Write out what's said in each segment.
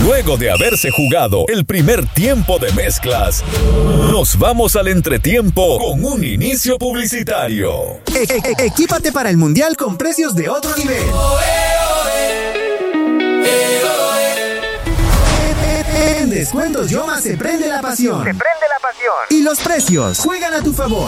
Luego de haberse jugado el primer tiempo de mezclas, nos vamos al entretiempo con un inicio publicitario. Equípate para el Mundial con precios de otro nivel. En Descuentos Yoma se prende la pasión. Y los precios juegan a tu favor.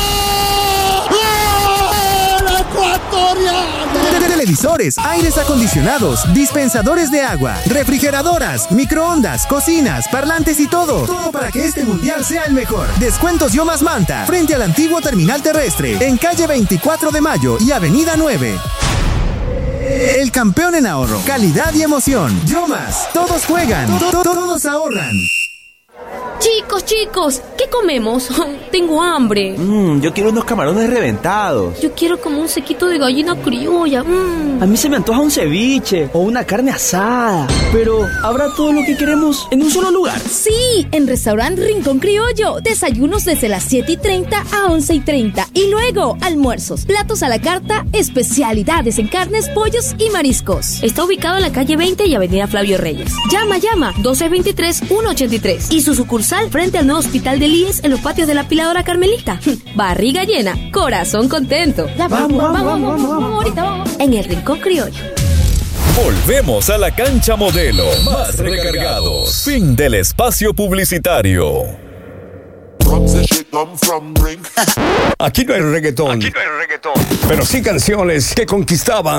Televisores, aires acondicionados, dispensadores de agua, refrigeradoras, microondas, cocinas, parlantes y todo. Todo para que este mundial sea el mejor. Descuentos Yomas Manta, frente al antiguo terminal terrestre, en calle 24 de Mayo y avenida 9. El campeón en ahorro, calidad y emoción. Yomas, todos juegan, todos ahorran. Chicos, ¿qué comemos? Tengo hambre. Yo quiero unos camarones reventados. Yo quiero como un sequito de gallina criolla. A mí se me antoja un ceviche o una carne asada. Pero, ¿habrá todo lo que queremos en un solo lugar? Sí, en Restaurant Rincón Criollo. Desayunos desde las 7:30 a 11:30. Y luego, almuerzos, platos a la carta, especialidades en carnes, pollos y mariscos. Está ubicado en la calle 20 y avenida Flavio Reyes. Llama, 1223-183. Y su sucursal frente al nuevo hospital del IES en los patios de la Piladora Carmelita. Barriga llena, corazón contento. Ya, vamos, ahorita vamos. En el Rincón Criollo. Volvemos a la cancha modelo. Más recargados. Fin del espacio publicitario. Aquí no hay reggaetón. Pero sí canciones que conquistaban